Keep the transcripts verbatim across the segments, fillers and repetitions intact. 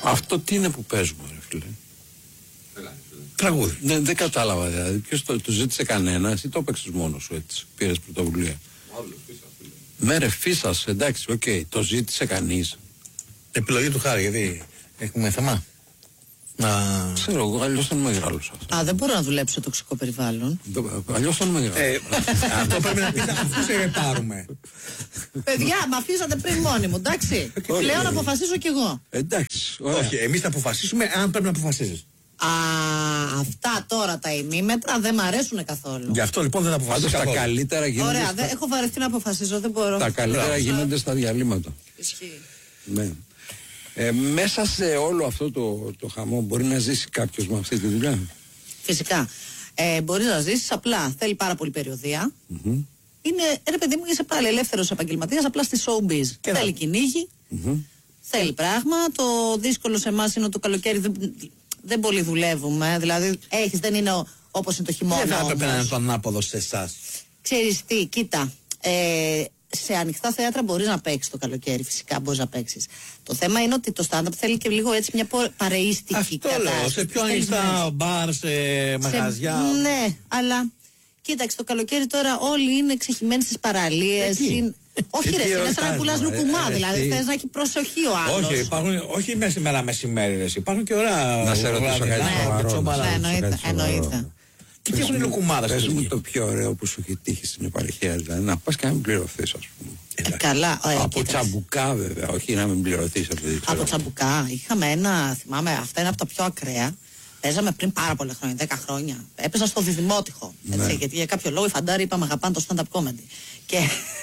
Αυτό τι είναι που παίζουμε, ρε φίλε? Τραγούδι. Δεν, δεν κατάλαβα δηλαδή. Ποιος το, το ζήτησε κανένας ή το έπαιξες μόνος σου έτσι? Πήρες πρωτοβουλία? Ναι, ρε, Φίσας, εντάξει, οκ. Okay. Το ζήτησε κανείς? Επιλογή του Χάρη, γιατί έχουμε θέμα. Να... Ξέρω εγώ, αλλιώς δεν είμαι μεγάλος αυτό. Α, δεν μπορώ να δουλέψω στο τοξικό περιβάλλον. Αλλιώς δεν είμαι μεγάλος. Ε, αυτό πρέπει να πείτε, αφού σε ρεπάρουμε. Παιδιά, με αφήσατε πριν μόνοι μου, εντάξει. Πλέον αποφασίζω κι εγώ. Εντάξει, ωραία. Όχι, εμείς θα αποφασίσουμε αν πρέπει να αποφασίζεις. Α, αυτά τώρα τα ημίμετρα δεν μ' αρέσουν καθόλου. Γι' αυτό λοιπόν δεν αποφασίζω. Πάντως τα καλύτερα γίνονται. Ωραία, στα... δεν, έχω βαρεθεί να αποφασίζω, δεν μπορώ. Τα καλύτερα Μπράβο. γίνονται στα διαλύματα. Ισχύει. Ναι. Ε, μέσα σε όλο αυτό το, το χαμό μπορεί να ζήσει κάποιος με αυτή τη δουλειά? Φυσικά. Ε, μπορεί να ζήσει απλά. Θέλει πάρα πολύ περιοδία. Mm-hmm. Είναι, ρε παιδί μου, είσαι πάλι ελεύθερος επαγγελματίας, απλά στη showbiz. Και θέλει να... κυνήγι, mm-hmm. θέλει πράγμα. Το δύσκολο σε εμάς είναι ότι το καλοκαίρι δεν, δεν πολύ δουλεύουμε. Δηλαδή, έχεις, δεν είναι όπως είναι το χειμώνα. Δεν θα όμως. έπρεπε να είναι το ανάποδο σε εσάς. Ξέρεις τι, κοίτα. Ε, σε ανοιχτά θέατρα μπορείς να παίξεις το καλοκαίρι, φυσικά μπορείς να παίξεις. Το θέμα είναι ότι το stand-up θέλει και λίγο έτσι μια παρεΐστικη Αυτό κατάσταση. λέω, σε πιο ανοιχτά μπαρ, σε μαγαζιά. Σε, ναι, αλλά κοίταξε, το καλοκαίρι τώρα όλοι είναι εξεχημένοι στις παραλίες. Είναι... όχι ρε, είναι σαν να πουλάς λουκουμά, δηλαδή θες να έχει προσοχή ο άλλος. Όχι, υπάρχουν, όχι μέσα μέρα μεσημέρι, ρε, υπάρχουν και ώρα. Να σε ρωτήσω κάτι σοβαρό. Ναι, εννοείται. Και τι έχουν οι λουκουμάδες? Πες μου το πιο ωραίο που σου έχει τύχει στην επαρχία, δηλαδή να πας και να μην πληρωθείς, ας πούμε. Ε, καλά, ωραία, από κοίταξε. Τσαμπουκά βέβαια, όχι να μην πληρωθείς. Από Τσαμπουκά είχαμε ένα, θυμάμαι, αυτά είναι από τα πιο ακραία. Παίζαμε πριν πάρα πολλά χρόνια, δέκα χρόνια. Έπαιζα στο Διδημότυχο. Έτσι, ναι. Γιατί για κάποιο λόγο οι φαντάροι είπαμε αγαπάνε το stand-up comedy. Και...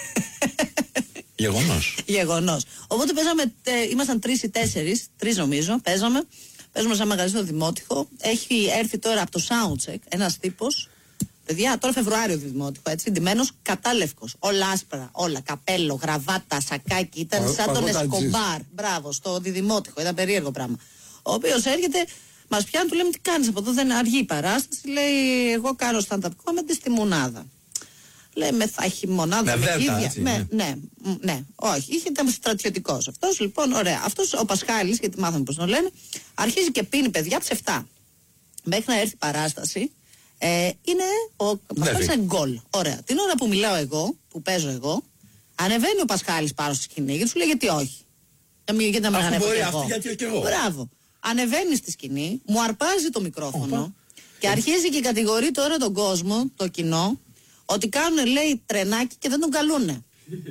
Γεγονός. Γεγονός. Οπότε παίζαμε, τε, ήμασταν τρεις ή τέσσερις, τρεις νομίζω, παίζαμε. Παίζουμε σε ένα μαγαζί στο Δημότυχο. Έχει έρθει τώρα από το soundcheck ένας τύπος. Παιδιά, τώρα Φεβρουάριο Δημότυχο, έτσι, ντυμένος κατάλευκος. Όλα άσπρα, όλα. Καπέλο, γραβάτα, σακάκι. Ήταν Πα, σαν τον Εσκομπάρ. Μπράβο, στο Δημότυχο. Ήταν περίεργο πράγμα. Ο οποίος έρχεται, μας πιάνει, του λέμε τι κάνεις από εδώ, δεν είναι αργή η παράσταση. Λέει, εγώ κάνω stand-up comedy στη Μονάδα. Λέμε, θα έχει μονάδα με ίδια. Ναι, ναι, ναι, όχι, είχε, ήταν στρατιωτικός αυτός. Λοιπόν, ωραία. Αυτός ο Πασχάλης, γιατί μάθαμε πώς τον λένε, αρχίζει και πίνει παιδιά από τις εφτά. Μέχρι να έρθει η παράσταση, ε, είναι ο Πασχάλης είναι γκολ. Ωραία. Την ώρα που μιλάω εγώ, που παίζω εγώ, ανεβαίνει ο Πασχάλης πάνω στη σκηνή και του λέει γιατί όχι. Γιατί να μην ανέβω και εγώ. Γιατί και εγώ. Μπράβο. Ανεβαίνει στη σκηνή, μου αρπάζει το μικρόφωνο. Οπα. Και αρχίζει και κατηγορεί τώρα τον κόσμο, το κοινό, ότι κάνουν, λέει, τρενάκι και δεν τον καλούνε.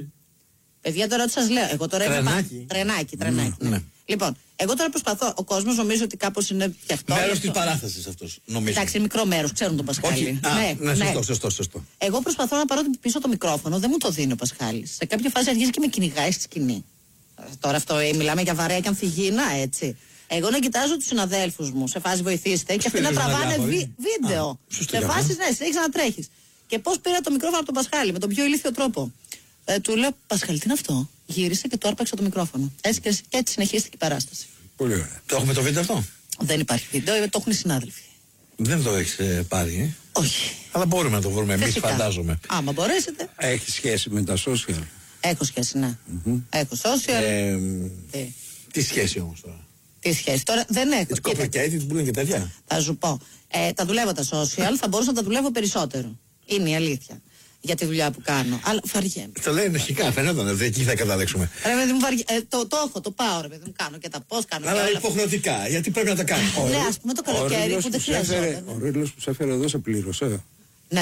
Παιδιά, τώρα τι σας λέω. Εγώ τώρα τρενάκι. Είμαι... Τρενάκι, τρενάκι. Ναι, ναι. Ναι. Λοιπόν, εγώ τώρα προσπαθώ. Ο κόσμος νομίζω ότι κάπως είναι και αυτό. Μέρος της παράστασης αυτός, νομίζω. Εντάξει, μικρό μέρος, ξέρουν τον Πασχάλη. Όχι. Α, ναι, ναι, σωστό, σωστό, σωστό. Εγώ προσπαθώ να πάρω πίσω το μικρόφωνο, δεν μου το δίνει ο Πασχάλης. Σε κάποια φάση αρχίζει και με κυνηγάει στη σκηνή. Τώρα αυτό ε, μιλάμε για βαρέα και αμφιγίνα, έτσι. Εγώ να κοιτάζω τους συναδέλφους μου σε φάση βοηθήστε και αυτοί να τραβάνε βι... βίντεο. Α, σε φάση, ναι, συνέχιζα να τρέχεις. Και πώς πήρα το μικρόφωνο από τον Πασχάλη, με τον πιο ηλίθιο τρόπο. Ε, του λέω, Πασχάλη, τι είναι αυτό? Γύρισε και του άρπαξα το μικρόφωνο. Έτσι και, και έτσι συνεχίστηκε η παράσταση. Πολύ ωραία. Το έχουμε το βίντεο αυτό? Δεν υπάρχει βίντεο, το έχουν οι συνάδελφοι. Δεν το έχεις ε, πάρει, ε? Όχι. Αλλά μπορούμε να το βρούμε εμείς, φαντάζομαι. Άμα μπορέσετε. Έχει σχέση με τα social? Έχω σχέση, ναι. Mm-hmm. Έχω social. Ε, τι. τι σχέση όμως τώρα? Τι σχέση τώρα, δεν έχω. Τι κοπλικέτη, τι πουλάνε και τέτοια. Θα σου πω. Ε, τα δουλεύω τα social, θα μπορούσα να τα δουλεύω περισσότερο. Είναι η αλήθεια. Για τη δουλειά που κάνω. Αλλά βαριέμαι. Το λέει ενοχικά, φαινόταν. Δεν εκεί θα καταλήξουμε. Ρε παιδί μου, βαρι... ε, το, το έχω, το πάω, ρε παιδί μου, κάνω και τα πώς κάνω. Αλλά υποχρεωτικά, γιατί πρέπει να τα κάνει. Ναι, ας πούμε το καλοκαίρι που δεν χρειαζόταν. Ο Ρίλος που σε έφερε εδώ σε πλήρωσε. Ναι.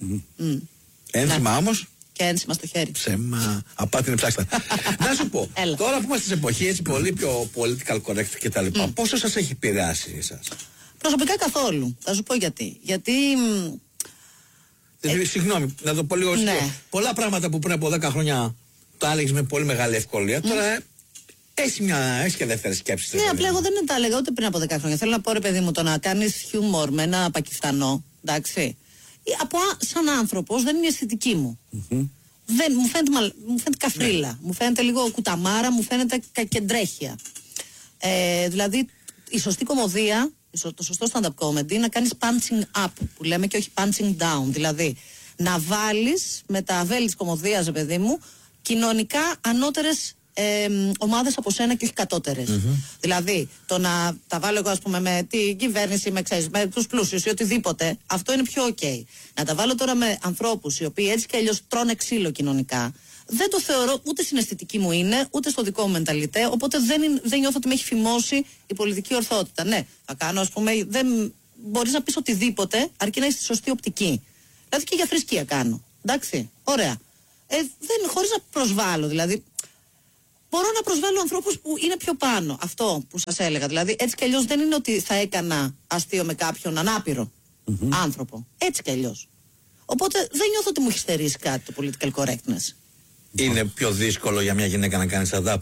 Ένσημα όμως. Και ένσημα στο χέρι. Ψέμα. Απάτη είναι ψάξτα. Να σου πω, τώρα που είμαστε σε εποχή έτσι πολύ πιο political correct κτλ. Mm. Πόσο σας έχει επηρεάσει εσάς? Προσωπικά καθόλου. Θα σου πω γιατί. Γιατί. Ε, Συγγνώμη, να το πω λίγο. Ναι. Πολλά πράγματα που πριν από δέκα χρόνια τα έλεγες με πολύ μεγάλη ευκολία. Mm. Τώρα έχει μια έχει και δεύτερη σκέψη. Ναι, απλά εγώ δεν τα έλεγα ούτε πριν από δέκα χρόνια. Θέλω να πω, ρε παιδί μου, το να κάνεις χιούμορ με ένα Πακιστανό, εντάξει. Από σαν άνθρωπος δεν είναι η αισθητική μου. Mm-hmm. Δεν, μου, φαίνεται, μου φαίνεται καφρίλα, ναι. Μου φαίνεται λίγο κουταμάρα, μου φαίνεται κακεντρέχεια. Ε, δηλαδή η σωστή κωμωδία, το σωστό stand-up comedy να κάνεις punching up που λέμε και όχι punching down. Δηλαδή να βάλεις με τα βέλη της κωμωδίας, παιδί μου, κοινωνικά ανώτερες ε, ομάδες από σένα και όχι κατώτερες. Mm-hmm. Δηλαδή, το να τα βάλω εγώ, ας πούμε, με την κυβέρνηση, με, ξέρεις, με τους πλούσιους ή οτιδήποτε, αυτό είναι πιο ok. Να τα βάλω τώρα με ανθρώπους οι οποίοι έτσι κι αλλιώς τρώνε ξύλο κοινωνικά, δεν το θεωρώ, ούτε στην αισθητική μου είναι, ούτε στο δικό μου μενταλιτέ, οπότε δεν, είναι, δεν νιώθω ότι με έχει φημώσει η πολιτική ορθότητα. Ναι, θα κάνω, ας πούμε, δεν μπορείς να πεις οτιδήποτε, αρκεί να είσαι στη σωστή οπτική. Δηλαδή και για θρησκεία κάνω. Εντάξει, ωραία. Ε, δεν, χωρίς να προσβάλλω, δηλαδή. Μπορώ να προσβάλλω ανθρώπους που είναι πιο πάνω. Αυτό που σας έλεγα. Δηλαδή, έτσι κι αλλιώς δεν είναι ότι θα έκανα αστείο με κάποιον ανάπηρο mm-hmm. άνθρωπο. Έτσι κι αλλιώς. Οπότε δεν νιώθω ότι μου έχει στερήσει κάτι το political correctness. Είναι πιο δύσκολο για μια γυναίκα να κάνει stand-up?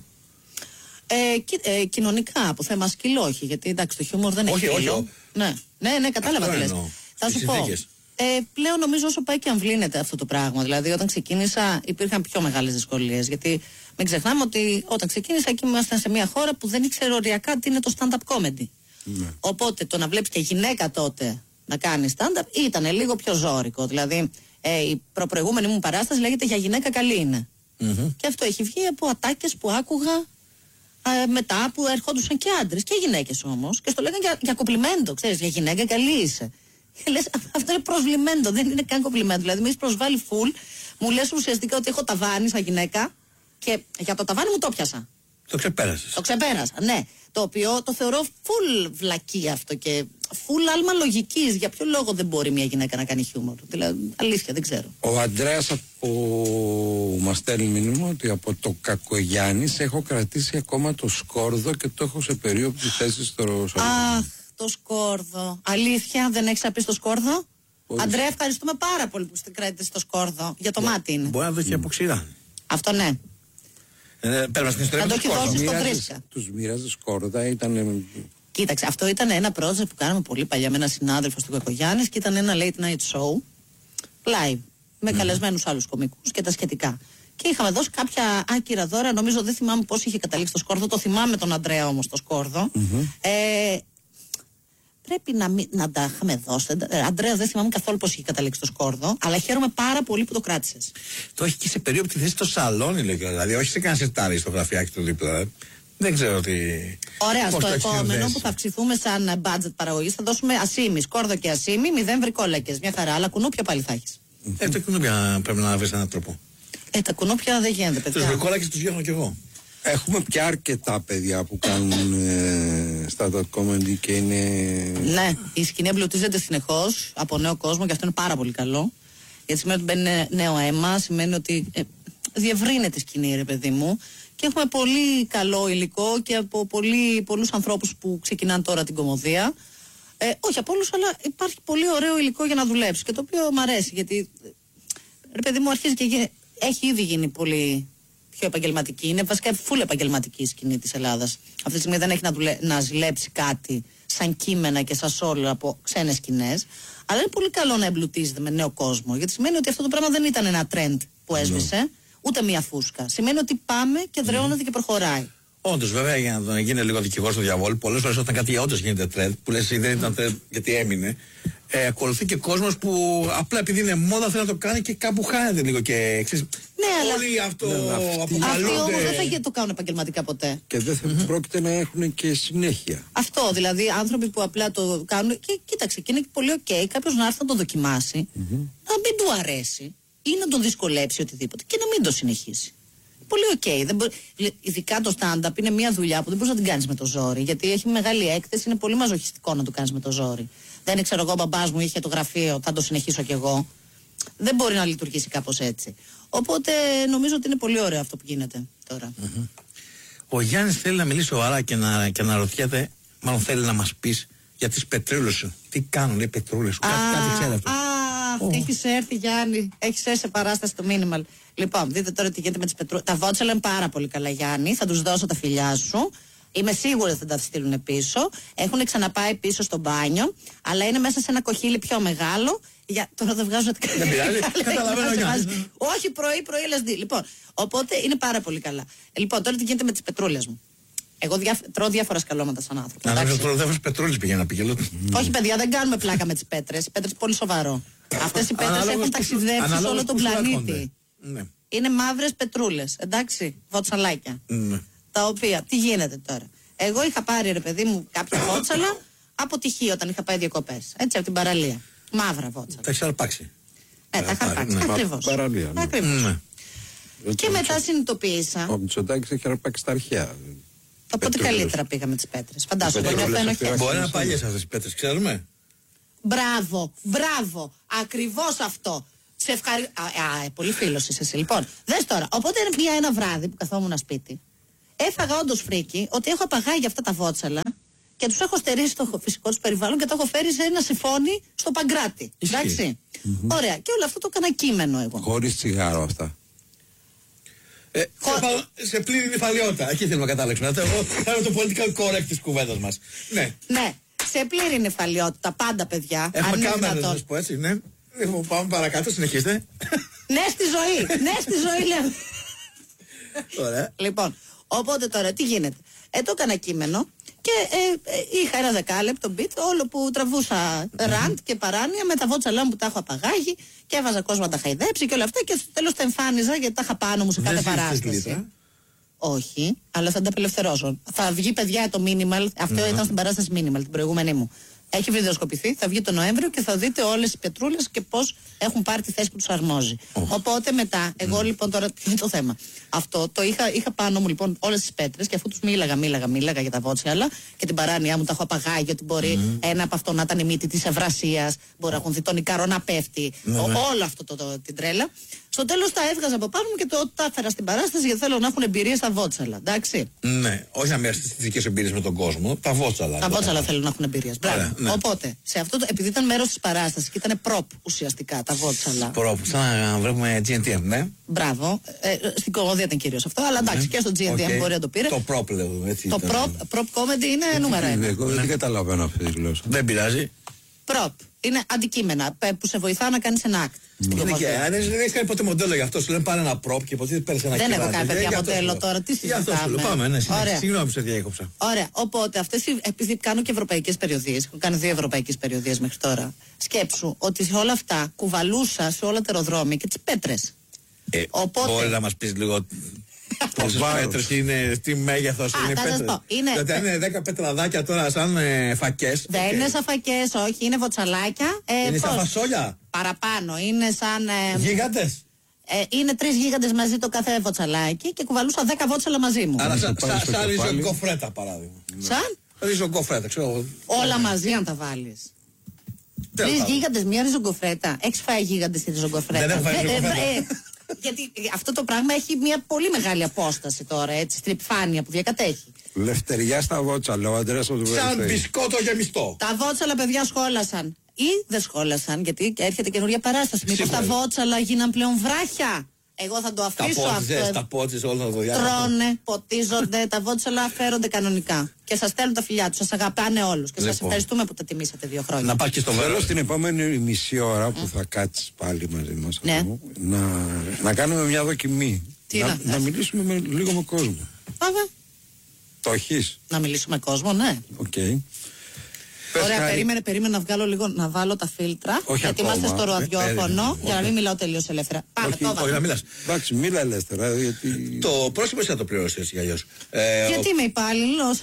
Ε, κι, ε, κοινωνικά, από θέμα σκύλο, όχι. Γιατί εντάξει, το χιούμορ δεν έχει όχι, σκύλο. όχι. Ναι, ναι, ναι, κατάλαβα τι λες. Θα σου πω. Ε, πλέον νομίζω όσο πάει και αμβλύνεται αυτό το πράγμα. Δηλαδή, όταν ξεκίνησα, υπήρχαν πιο μεγάλες δυσκολίες. Γιατί μην ξεχνάμε ότι όταν ξεκίνησα, εκεί ήμασταν σε μια χώρα που δεν ήξερε οριακά τι είναι το stand-up comedy. Ναι. Οπότε το να βλέπεις και γυναίκα τότε να κάνει stand-up ήταν λίγο πιο ζώρικο. Δηλαδή, ε, η προπροηγούμενη μου παράσταση λέγεται «Για γυναίκα καλή είναι». Mm-hmm. Και αυτό έχει βγει από ατάκες που άκουγα ε, μετά που ερχόντουσαν και άντρες και γυναίκες όμως. Και στο λέγανε για, για κομπλιμέντο, ξέρεις, για γυναίκα καλή είσαι. Και λες, αυτό είναι προσβλημέντο, δεν είναι καν κομπλιμέντο. Δηλαδή, με έχεις προσβάλει φουλ, μου λες ουσιαστικά ότι έχω ταβάνι σαν γυναίκα και για το ταβάνι μου το πιάσα. Το ξεπέρασες. Το ξεπέρασα, ναι. Το οποίο το θεωρώ φουλ βλακή αυτό και φουλ άλμα λογικής. Για ποιο λόγο δεν μπορεί μια γυναίκα να κάνει χιούμορ? Δηλαδή, αλήθεια, δεν ξέρω. Ο Αντρέας από... μας στέλνει μήνυμα ότι από το Κακογιάννης έχω κρατήσει ακόμα το σκόρδο και το έχω σε περίοπτη θέση στο Ρωσό. Αχ, το σκόρδο. Αλήθεια, δεν έχεις απεί στο σκόρδο? Όχι. Αντρέα, ευχαριστούμε πάρα πολύ που στην κράτησες το σκόρδο. Για το Μπο... μάτι είναι. Μπορεί να το έχει από ξηρά. Αυτό ναι. Ε, πέρα στην ιστορία να το έχει δώσει στο Βρίσκα. Τους μοίραζε σκόρδα, ήταν. Κοίταξε, αυτό ήταν ένα project που κάναμε πολύ παλιά με ένα συνάδελφο του Κακογιάννης και ήταν ένα late night show live με mm. καλεσμένους άλλους κωμικούς και τα σχετικά. Και είχαμε δώσει κάποια άκυρα δώρα, νομίζω δεν θυμάμαι πώς είχε καταλήξει το σκόρδο, το θυμάμαι τον Αντρέα όμως το σκόρδο. Mm-hmm. Ε, πρέπει να, μη, να τα είχαμε δώσει. Ε, Αντρέα, δεν θυμάμαι καθόλου πώς είχε καταλήξει το σκόρδο, αλλά χαίρομαι πάρα πολύ που το κράτησες. Το έχει και σε περίοπτη θέση στο σαλόνι, λέει, δηλαδή, όχι σε κανένα σετάρι στο γραφιάκι του δίπλα. Ε. Δεν ξέρω τι. Ωραία, στο επόμενο που θα αυξηθούμε σαν budget παραγωγής θα δώσουμε ασίμι, σκόρδο και ασίμι, μηδέν βρικόλακες. Μια χαρά, αλλά κουνούπια πάλι θα έχεις. Ε, τα κουνούπια πρέπει να βρεις έναν τρόπο. Ε, τα κουνούπια δεν γίνεται, παιδιά. Τους βρικόλακες τους βγαίνω κι εγώ. Έχουμε πια αρκετά παιδιά που κάνουν ε, stand-up comedy και είναι. Ναι, η σκηνή εμπλουτίζεται συνεχώς από νέο κόσμο και αυτό είναι πάρα πολύ καλό. Γιατί σημαίνει ότι μπαίνει νέο αίμα, σημαίνει ότι ε, διευρύνεται η σκηνή, ρε παιδί μου. Και έχουμε πολύ καλό υλικό και από πολύ, πολλούς ανθρώπους που ξεκινάνε τώρα την κωμωδία. Ε, όχι από όλους, αλλά υπάρχει πολύ ωραίο υλικό για να δουλέψει. Και το οποίο μου αρέσει, γιατί ρε παιδί μου αρχίζει και γίνει, έχει ήδη γίνει πολύ πιο επαγγελματική. Είναι βασικά φουλ επαγγελματική η σκηνή της Ελλάδας. Αυτή τη στιγμή δεν έχει να, δουλε, να ζηλέψει κάτι σαν κείμενα και σαν σόλο από ξένες σκηνές. Αλλά είναι πολύ καλό να εμπλουτίζεται με νέο κόσμο. Γιατί σημαίνει ότι αυτό το πράγμα δεν ήταν ένα trend που έσβησε. No. Ούτε μία φούσκα. Σημαίνει ότι πάμε και δρεώνεται mm. και προχωράει. Όντως, βέβαια, για να γίνει λίγο δικηγόρος του διαβόλου, πολλές φορές όταν κάτι όντως γίνεται trend, που λες δεν ήταν trend γιατί έμεινε, ε, ακολουθεί και κόσμος που απλά επειδή είναι μόδα θέλει να το κάνει και κάπου χάνεται λίγο και ξέρεις. Ναι, αλλά. Όλοι αυτό ναι, αποκαλούνται. Αυτοί όμως δεν θα το κάνουν επαγγελματικά ποτέ. Και δεν θα mm-hmm. πρόκειται να έχουν και συνέχεια. Αυτό, δηλαδή άνθρωποι που απλά το κάνουν. Και κοίταξε, και είναι πολύ οκ okay, κάποιος να έρθει να το δοκιμάσει, mm-hmm. να μην του αρέσει ή να τον δυσκολέψει οτιδήποτε και να μην το συνεχίσει. Πολύ οκ. Okay. Μπο... Ειδικά το stand-up είναι μια δουλειά που δεν μπορείς να την κάνεις με το ζόρι. Γιατί έχει μεγάλη έκθεση, είναι πολύ μαζοχιστικό να το κάνεις με το ζόρι. Δεν είναι, ξέρω εγώ, ο μπαμπάς μου είχε το γραφείο, θα το συνεχίσω κι εγώ. Δεν μπορεί να λειτουργήσει κάπως έτσι. Οπότε νομίζω ότι είναι πολύ ωραίο αυτό που γίνεται τώρα. Mm-hmm. Ο Γιάννης θέλει να μιλήσει σοβαρά και να, και να ρωτιέται, μάλλον θέλει να μας πεις για τις πετρούλες σου. Τι κάνουν οι πετρούλες σου, κάτι, κάτι ξέρει αυτό. Oh. Έχεις έρθει, Γιάννη. Έχεις έρθει σε παράσταση στο Minimal. Λοιπόν, δείτε τώρα τι γίνεται με τις πετρούλες. Τα βότσαλα είναι πάρα πολύ καλά, Γιάννη. Θα τους δώσω τα φιλιά σου. Είμαι σίγουρη ότι θα τα στείλουν πίσω. Έχουν ξαναπάει πίσω στο μπάνιο, αλλά είναι μέσα σε ένα κοχύλι πιο μεγάλο. Για... Τώρα δεν βγάζω ότι δεν πειράζει. Καταλαβαίνω, Γιάννη. Όχι, πρωί-πρωί ελ ες ντι. Λοιπόν, οπότε είναι πάρα πολύ καλά. Λοιπόν, τώρα τι γίνεται με τις πετρούλες μου. Εγώ διά... τρώω διάφορα σκαλώματα σαν άνθρωπο. Να μην τρώω διάφορες πετρούλες πηγαίνω να πηγαίνω. Όχι, παιδιά, δεν κάνουμε πλάκα με τις πέτρες. Οι πέτρες είναι πολύ σοβαρό. Αυτές οι πέτρες έχουν ταξιδέψει σε όλο τον πλανήτη. Ναι. Είναι μαύρες πετρούλες, εντάξει, βότσαλάκια. Mm. Τα οποία, τι γίνεται τώρα. Εγώ είχα πάρει, ρε παιδί μου, κάποια βότσαλα από τυχείο όταν είχα πάει διακοπές. Έτσι, από την παραλία. Μαύρα βότσαλα. Τα έχεις αρπάξει. Ναι, τα είχα αρπάξει. Ναι. Ακριβώς. Παραλία. Ναι. Ακριβώς. Ναι. Και μετά συνειδητοποίησα. Ο Μητσοτάκης έχει αρπάξει τα αρχαία. Οπότε καλύτερα πήγαμε τις πέτρες. Φαντάζομαι ότι αυτό είναι όχι. Μπορεί να είναι παλιές αυτές οι πέτρες, ξέρουμε. Μπράβο, μπράβο. Ακριβώς αυτό. Σε ευχαρι... α, α, ε, πολύ φίλος είσαι εσύ. Λοιπόν, δες τώρα. Οπότε μία ένα βράδυ που καθόμουν σπίτι, έφαγα όντως φρίκι ότι έχω απαγάγει αυτά τα βότσαλα και τους έχω στερήσει στο φυσικό τους περιβάλλον και το έχω φέρει σε ένα σιφόνι στο Παγκράτη. Εντάξει. Mm-hmm. Ωραία. Και όλο αυτό το έκανα κείμενο εγώ. Χωρίς τσιγάρο αυτά. Ε, Χω... σε, σε πλήρη νυφαλιότητα. Εκεί θέλουμε να καταλήξουμε. Εγώ θα είμαι το political correct της κουβέντας μας. Ναι. Ναι. Σε πλήρη νυφαλιότητα. Πάντα, παιδιά. Έχουμε κάμερες, να σου πω έτσι, ναι. Πάμε παρακάτω, συνεχίστε. Ναι στη ζωή. Ναι στη ζωή, λέμε. Ωραία. Λοιπόν, οπότε τώρα τι γίνεται. Ε, το έκανα κείμενο και ε, ε, είχα ένα δεκάλεπτο beat όλο που τραβούσα ραντ και παράνοια με τα βότσαλά μου που τα έχω απαγάγει και έβαζα κόσμο να τα χαϊδέψει και όλα αυτά και στο τέλος τα εμφάνιζα γιατί τα είχα πάνω μου σε κάθε παράσταση. Όχι, αλλά θα τα απελευθερώσω. Θα βγει, παιδιά, το minimal. Αυτό ήταν στην παράσταση minimal, την προηγούμενη μου. Έχει βιντεοσκοπηθεί, θα βγει το Νοέμβριο και θα δείτε όλες οι πετρούλες και πώς έχουν πάρει τη θέση που τους αρμόζει. Oh. Οπότε μετά, εγώ mm. λοιπόν τώρα, ποιο είναι το θέμα. Αυτό το είχα, είχα πάνω μου λοιπόν όλες τις πέτρες και αφού τους μίλαγα, μίλαγα, μίλαγα για τα βότσαλα και την παράνοια μου τα έχω απαγάγει ότι μπορεί mm. ένα από αυτό να ήταν η μύτη της ευρασίας, μπορεί να έχουν δει τον Ικαρό να πέφτει, mm. ο, όλο αυτό το, το, την τρέλα. Στο τέλος τα έβγαζα από πάνω μου και το τα έφερα στην παράσταση γιατί θέλω να έχουν εμπειρίες στα βότσαλα. Εντάξει. Ναι, όχι να μοιραστεί τις δικές εμπειρίες με τον κόσμο, τα βότσαλα. Τα βότσαλα θέλουν να έχουν εμπειρίες. Μπράβο. Ναι. Οπότε, σε αυτό το, επειδή ήταν μέρος της παράστασης και ήταν προπ ουσιαστικά τα βότσαλα. Προπ, σαν να βρούμε τζι εν τι εμ, ναι. Μπράβο. Ε, στην κομμωδία ήταν κυρίως αυτό, αλλά εντάξει, mm-hmm. και στο τζι εν τι εμ okay. μπορεί να το πήρε. Το προπ λέω έτσι. Το προπ, προπ comedy είναι νούμερο ένα. Εγώ δεν καταλαβαίνω αυτή τη γλώσσα. Δεν πειράζει. Προπ. Είναι αντικείμενα που σε βοηθά να κάνεις ένα act. Είναι και αν δεν έχει κάνει ποτέ μοντέλο γι' αυτό, σου λένε πάρε ένα προπ και ποτέ παίρνει ένα δεν έχω κάνει παιδιά μοντέλο τώρα. Τι συζητάμε. Πάμε, ναι, συγγνώμη που σε διέκοψα. Ωραία. Οπότε αυτές, επειδή κάνω και ευρωπαϊκές περιοδίες, έχω κάνει δύο ευρωπαϊκές περιοδίες μέχρι τώρα, σκέψου ότι σε όλα αυτά κουβαλούσα σε όλα τα αεροδρόμια και τις πέτρες. Ε, Οπότε... Μπορεί να μας πεις λίγο πόσες πέτρες είναι, τι μέγεθος είναι οι πέτρες. Γιατί αν είναι δέκα πετραδάκια τώρα σαν ε, φακές. Δεν okay. είναι σαν φακές, όχι, είναι βοτσαλάκια. Ε, είναι πώς? σαν φασόλια. Παραπάνω, είναι σαν... Ε, γίγαντες. Ε, είναι τρεις γίγαντες μαζί το κάθε βοτσαλάκι και κουβαλούσα δέκα βότσαλα μαζί μου. Άρα σαν, σαν, σαν ριζογκοφρέτα παράδειγμα. Σαν? Ριζογκοφρέτα, ξέρω. Όλα μαζί αν τα βάλεις. Τρεις γίγαντες, μια ριζογκοφρέτα. Έχεις φάει γίγαντες στη ριζογκοφρέτα. Δεν έχω φάει ριζογκοφρέτα. Γιατί αυτό το πράγμα έχει μια πολύ μεγάλη απόσταση τώρα, έτσι, στην επιφάνεια που διακατέχει. Λευτεριά στα βότσαλα, ο Αντρέας από το Βερθέη. Σαν μπισκότο γεμιστό. Τα βότσαλα, παιδιά, σχόλασαν. Ή δεν σχόλασαν, γιατί έρχεται καινούργια παράσταση. Μήπως τα βότσαλα γίναν πλέον βράχια. Εγώ θα το αφήσω τα αυτό. Τα πότσες, όλα το διάστημα. Τρώνε, ποτίζονται, τα βότσαλα φέρονται κανονικά. Και σας στέλνουν τα φιλιά τους, σας αγαπάνε όλους. Και σας λοιπόν. ευχαριστούμε που τα τιμήσατε δύο χρόνια. Να πάει και στο Βέλος την επόμενη μισή ώρα που mm. θα κάτσεις πάλι μαζί μας ναι. αυτό, να, να κάνουμε μια δοκιμή. Τι να, να, να μιλήσουμε με, λίγο με κόσμο. Αβα. Το έχεις? Να μιλήσουμε με κόσμο, ναι. Okay. Ωραία, περίμενε, περίμενε να βγάλω λίγο, να βάλω τα φίλτρα. Όχι γιατί ακόμα. Είμαστε στο ραδιόφωνο για να μην μιλάω τελείως ελεύθερα. Πάμε, όχι, το όχι, να μιλάς. Εντάξει, μίλα ελεύθερα, γιατί... Το πρόσωπο εσύ θα το πληρώσεις έτσι κι αλλιώς. Ε, γιατί ο... είμαι υπάλληλος.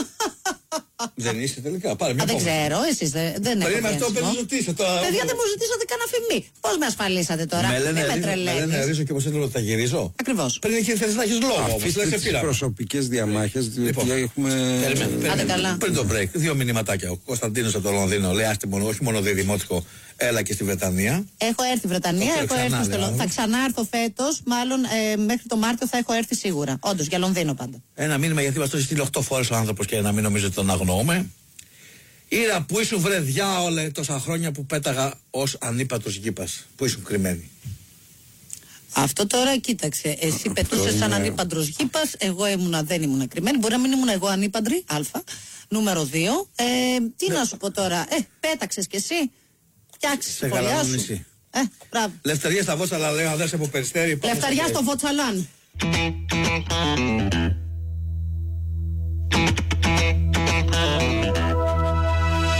Δεν είσαι τελικά, πάρε μια δεν ξέρω, εσείς δεν, δεν έχετε. Περίμενε αυτό που ζητήσατε τώρα. Παιδιά, δεν μου ζητήσατε καν αφημί. Πώς με ασφαλίσατε τώρα? Με λένε, δεν με τρελαίνεις. Με λένε ρίζω και πως ήθελα ότι τα γυρίζω. Ακριβώς. Πριν είχε θες να έχεις λόγο. Αφήστε τις προσωπικές διαμάχες, διότι έχουμε... Άντε καλά. Πριν το break, δύο μηνυματάκια. Ο Κωνσταντίνος από το Λονδίνο λέει άστε μόνο, όχι μόνο διδημότυχο, έλα και στη Βρετανία. Έχω έρθει Βρετανία, έχω έρθει στο Λονδίνο. Θα ξανάρθω φέτος, μάλλον ε, μέχρι το Μάρτιο θα έχω έρθει σίγουρα. Όντως, για Λονδίνο πάντα. Ένα μήνυμα γιατί μας το έχει στείλει οκτώ φορές ο άνθρωπος και να μην νομίζω ότι τον αγνοούμε. Ήρα που ήσουν βρε διάολε τόσα χρόνια που πέταγα ως ανύπατος γήπας. Που ήσουν κρυμμένοι. Αυτό τώρα κοίταξε. Εσύ πετούσες σαν ανύπαντρος γήπας, εγώ ήμουνα, δεν ήμουνα κρυμμένη. Μπορεί να μην ήμουν εγώ ανύπαντρη, α. Νούμερο δύο. Ε, τι ναι. να σου πω τώρα. Ε, πέταξες κι εσύ. Φτιάξεις τη φωλιά σου. Ε, μπράβο. Λευτεριά στα Βότσαλα, λέω αδέρφια από Περιστέρι. Λευτεριά στο Βότσαλαν.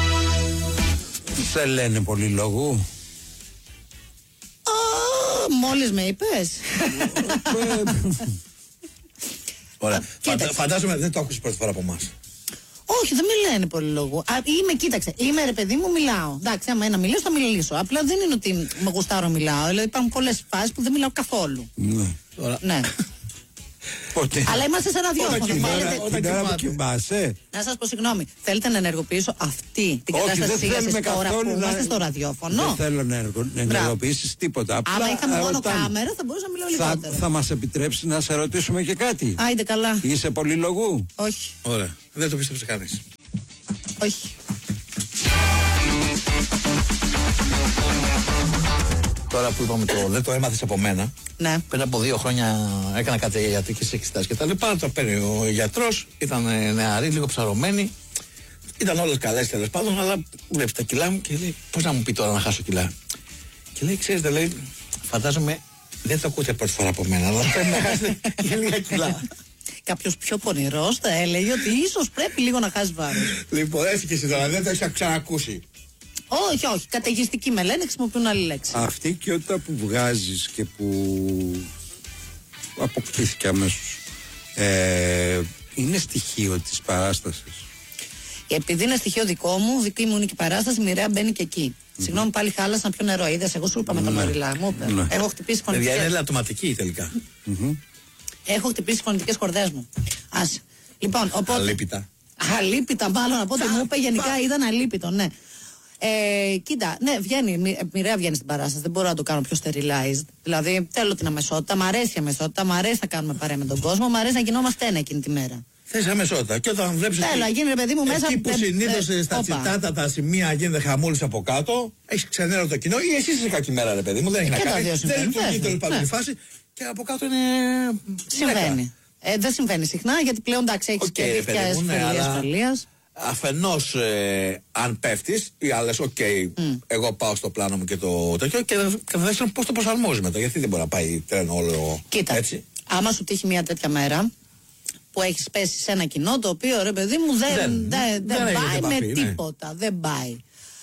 Σε λένε πολύ λόγου. μόλις με είπες. Ωραία. Φαντα, φαντάζομαι δεν το άκουσες πρώτη φορά από εμάς. Όχι, δεν με λένε πολύ λόγο. Α, είμαι, κοίταξε, είμαι ρε παιδί μου, μιλάω. Εντάξει, άμα ένα μιλήσω, θα μιλήσω. Απλά δεν είναι ότι με γουστάρω μιλάω. Δηλαδή υπάρχουν πολλές φάσεις που δεν μιλάω καθόλου. Ναι. Ναι. Ποτέ. Αλλά είμαστε σε ραδιόφωνο. Την ώρα που κοιμάσαι. Να σας πω συγγνώμη, θέλετε να ενεργοποιήσω αυτή την Όχι, κατάσταση δεν θέλουμε τώρα που καθόλου είμαστε να- στο ραδιόφωνο. Δεν θέλω να ενεργο- να ενεργοποιήσεις τίποτα. Απλά Άμα είχαμε μόνο ρωτάμε. κάμερα θα μπορούσα να μιλάω Θα, λιγότερο. θα μας επιτρέψει να σε ρωτήσουμε και κάτι. Άιντε καλά. Είσαι πολυλογού. Όχι, Ωραία. Δεν το πίστεψε κανείς. όχι. Τώρα που είπαμε το δεν το έμαθες από μένα. Ναι. Πριν από δύο χρόνια έκανα κάτι ιατρικές εξετάσεις και τα λοιπά. Το παίρνει ο γιατρός, ήταν ε, νεαρή, λίγο ψαρωμένη. Ήταν όλες καλές τέλος πάντων, αλλά βλέπει τα κιλά μου και λέει: πώς να μου πει τώρα να χάσω κιλά. Και λέει: ξέρετε, λέει, φαντάζομαι δεν το ακούτε πρώτη φορά από μένα, αλλά πρέπει να χάσετε και λίγα κιλά. Κάποιος πιο πονηρός θα έλεγε ότι ίσως πρέπει λίγο να χάσει βάρος. Λοιπόν, έτσι και εσύ τώρα, δεν το έχεις ξανακούσει. Όχι, όχι. Καταιγιστική με λένε, χρησιμοποιούν άλλη λέξη. Αυτή η οικειότητα που βγάζεις και που αποκτήθηκε αμέσως ε, είναι στοιχείο της παράστασης. Επειδή είναι στοιχείο δικό μου, δική μου είναι και η παράσταση, μοιραία μπαίνει και εκεί. Mm-hmm. Συγγνώμη, πάλι χάλασα να πιω νερό. Είδες, εγώ σου είπα με τα μωριλά μου. Ναι. Έχω χτυπήσει Παιδιά, είναι φωνητικές. λατωματική τελικά. Mm-hmm. Έχω χτυπήσει φωνητικές κορδές μου. Άσε. Λοιπόν, οπότε. Αλίπητα. Αλίπητα, μάλλον από ό,τι μου είπε, γενικά ήταν αλίπητο, ναι. Ε, κοίτα, ναι, βγαίνει, μοι- μοιραία βγαίνει στην παράσταση. Δεν μπορώ να το κάνω πιο sterilized. Δηλαδή, θέλω την αμεσότητα, μ' αρέσει η αμεσότητα, μ' αρέσει να κάνουμε παρέα με τον κόσμο, μ' αρέσει να γινόμαστε ένα εκείνη τη μέρα. Θες αμεσότητα. Και όταν βλέπεις. Θέλω να γίνει, ρε παιδί μου, μέσα. Εκεί που ε, συνήθως ε, στα όπα. τσιτάτα τα σημεία γίνεται χαμούλης από κάτω, έχεις ξενέρο το κοινό ή εσύ είσαι κακή μέρα, ρε παιδί μου. Δεν έχει Και να τα κάνει. δύο Δεν συμβαίνουν, λειτουργεί βέβαια. τέλος πάντων Ναι. η φάση και από κάτω είναι. Συμβαίνει. Ε, δεν συμβαίνει συχνά γιατί πλέον εντάξει έχει Οκ, και ρε δίχτυα παιδί μου, ναι, αλλά- ασφαλείας. Αφενός ε, αν πέφτεις, οι άλλες, οκ, εγώ πάω στο πλάνο μου και το τέτοιο και κατά δεύτερον πώς το προσαρμόζει μετά. Γιατί δεν μπορεί να πάει τρένο όλο Κοίτα, έτσι. άμα σου τύχει μια τέτοια μέρα που έχεις πέσει σε ένα κοινό το οποίο ρε παιδί μου δεν, Δεν- δεν, δεν, δεν έχεις πάει επαφή, με ναι. τίποτα. Δεν πάει.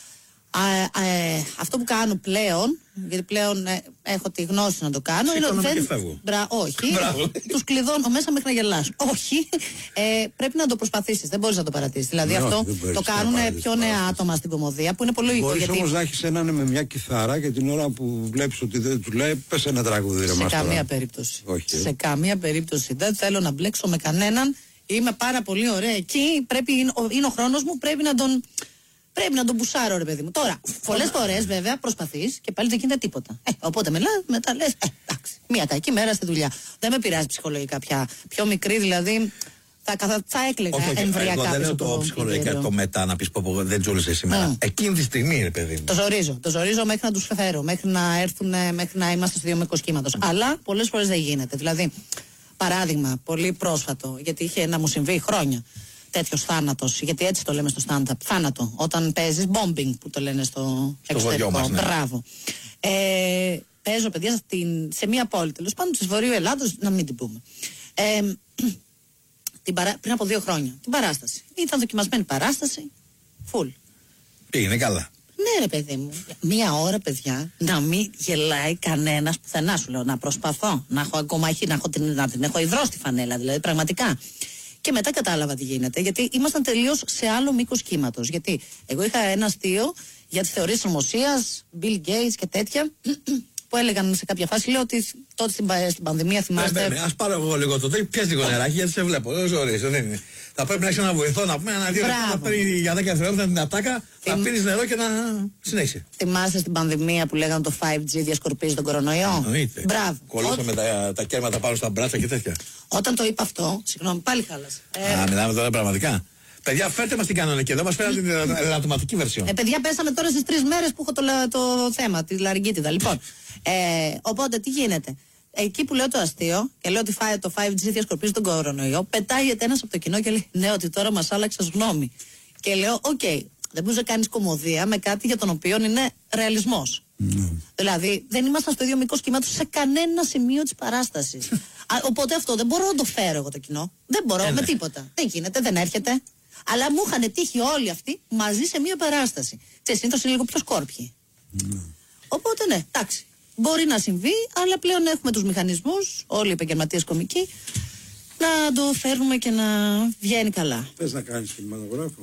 Α, ε, αυτό που κάνω πλέον, γιατί πλέον ε, έχω τη γνώση να το κάνω, είναι Σηκώνομαι ότι και δεν. φεύγω. Μπρα, όχι. Μπράβο. Τους κλειδώνω μέσα μέχρι να γελάσουν. Όχι. Ε, πρέπει να το προσπαθήσεις. Δεν μπορείς να το παρατήσεις. Δηλαδή Ναι, αυτό όχι, δεν μπορείς το να κάνουν παρατήσεις πιο νέα παράσταση. άτομα στην κομμωδία που είναι πολύ λογικό. Μπορείς Γιατί όμως να έχεις έναν με μια κιθάρα και την ώρα που βλέπεις ότι δεν του λέει, πες ένα τραγούδι ρε σε μας τώρα. καμία περίπτωση. Όχι, ε. Σε καμία περίπτωση. Δεν θέλω να μπλέξω με κανέναν. Είμαι πάρα πολύ ωραία εκεί. Πρέπει, είναι, ο, είναι ο χρόνος μου. Πρέπει να τον. Πρέπει να τον μπουσάρω, ρε παιδί μου. Τώρα, πολλές φορές βέβαια προσπαθείς και πάλι δεν γίνεται τίποτα. Ε, οπότε μιλάς, μετά λες, ε, εντάξει, μία κακή μέρα στη δουλειά. Δεν με πειράζει ψυχολογικά πια. Πιο μικρή δηλαδή, θα, θα, θα έκλαιγα Όχι, όχι, εμβριακά. εγώ δεν πίσω λέω από το ψυχολογικά, πλυντήριο. το μετά να πεις πω πω δεν τζούλησε σήμερα. Mm. Εκείνη τη στιγμή, ρε παιδί μου. Το ζορίζω. Το ζορίζω μέχρι να του φέρω, μέχρι να έρθουν, μέχρι να είμαστε στο δύο μήκο κύματο. Αλλά πολλέ φορέ δεν γίνεται. Δηλαδή, παράδειγμα, πολύ πρόσφατο, γιατί είχε να μου συμβεί χρόνια τέτοιο θάνατο, γιατί έτσι το λέμε στο stand-up. Θάνατο. Όταν παίζει bombing, που το λένε στο, Στο χωριό μας, ναι. Μπράβο. Ε, παίζω, παιδιά, στην, σε μία πόλη τέλο πάντων τη Βορείου Ελλάδος, να μην την πούμε. Ε, την παρά, πριν από δύο χρόνια. Την παράσταση. Ήταν δοκιμασμένη παράσταση. Full. Πήγαινε καλά. Ναι, ρε παιδί μου. Μία ώρα, παιδιά, να μην γελάει κανένα πουθενά. Σου λέω να προσπαθώ. Να έχω ακόμα να, έχω την, να την έχω υδρώσει τη φανέλα, δηλαδή πραγματικά. Και μετά κατάλαβα τι γίνεται. Γιατί ήμασταν τελείως σε άλλο μήκος κύματος. Γιατί εγώ είχα ένα αστείο για τις θεωρίες συνωμοσίας, Bill Gates και τέτοια, που έλεγαν σε κάποια φάση. Λέω ότι τότε στην, πα- στην πανδημία θυμάστε. Ναι, ναι, ας πάρω εγώ λίγο το τέτοιο. Πιες λίγο νεράκι γιατί σε βλέπω. Δεν ζωρίζω, δεν είναι. Θα πρέπει να έχει ένα βοηθό να πούμε ένα δύο λεπτά να Μπράβο. παίρνει για δέκα δευτερόλεπτα την ατάκα, θα Θυμ- πίνεις νερό και να συνέχισε. Θυμάστε στην πανδημία που λέγανε το φάιβ τζι διασκορπίζει τον κορονοϊό. Εννοείται. Μπράβο. Κολλούσαμε τα, τα κέρματα πάνω στα μπράτσα και τέτοια. Όταν το είπα αυτό, συγγνώμη, πάλι χάλασε. Ε, Α, μιλάμε τώρα πραγματικά. Παιδιά, φέρτε μας την κανονική εδώ, μας φέρατε την ελαττωματική βερσιόν. Ε, παιδιά, πέσαμε τώρα στις τρεις μέρες που έχω το, λα- το θέμα, τη λαριγκίτιδα. Λοιπόν, ε, οπότε τι γίνεται. Εκεί που λέω το αστείο και λέω ότι φάει- το φάιβ τζι διασκορπίζει τον κορονοϊό, πετάγεται ένας από το κοινό και λέει ναι, ότι τώρα μας άλλαξες γνώμη. Και λέω, οκ, δεν μπορείς να κάνεις κωμωδία με κάτι για τον οποίο είναι ρεαλισμός. Ναι. Δηλαδή, δεν ήμασταν στο ίδιο μήκος κύματος σε κανένα σημείο της παράστασης. Α, οπότε αυτό δεν μπορώ να το φέρω εγώ το κοινό. Δεν μπορώ Ε, με ναι. τίποτα. Δεν γίνεται, δεν έρχεται. Αλλά μου είχαν τύχει όλοι αυτοί μαζί σε μία παράσταση. Και συνήθως είναι λίγο πιο σκόρπιοι. Οπότε ναι, εντάξει. Μπορεί να συμβεί, αλλά πλέον έχουμε τους μηχανισμούς, όλοι οι επαγγελματίες κομικοί, να το φέρνουμε και να βγαίνει καλά. Θες να κάνεις κινηματογράφο?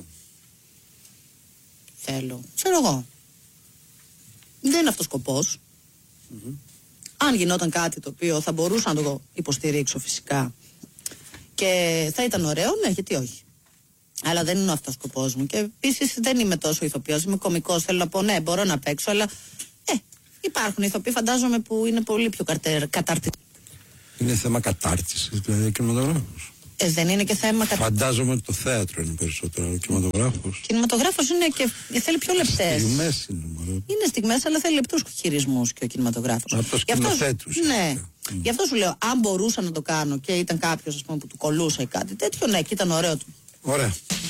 Θέλω. Ξέρω εγώ. Δεν είναι αυτός ο σκοπός. Mm-hmm. Αν γινόταν κάτι το οποίο θα μπορούσα να το υποστηρίξω φυσικά και θα ήταν ωραίο, ναι, γιατί όχι. Αλλά δεν είναι αυτός ο σκοπός μου. Και επίσης δεν είμαι τόσο ηθοποιός, είμαι κωμικός. Θέλω να πω, ναι, μπορώ να παίξω, αλλά ε, υπάρχουν ηθοποιοί, φαντάζομαι, που είναι πολύ πιο καταρτισμένοι. Είναι θέμα κατάρτισης, δηλαδή, ο κινηματογράφος. Ε, δεν είναι και θέμα κατάρτισης. Φαντάζομαι ότι το θέατρο είναι περισσότερο ο κινηματογράφος. Κινηματογράφος είναι και θέλει πιο λεπτές. Στιγμές είναι, μωρέ. Είναι στιγμές, αλλά θέλει λεπτούς χειρισμούς και ο κινηματογράφος. Από το σκηνοθέτους. Ναι. Mm. Γι' αυτό σου λέω, αν μπορούσα να το κάνω και ήταν κάποιος, ας πούμε, που του κολούσα ή κάτι τέτοιο, ναι, και ήταν ωραίο του. Ωραία.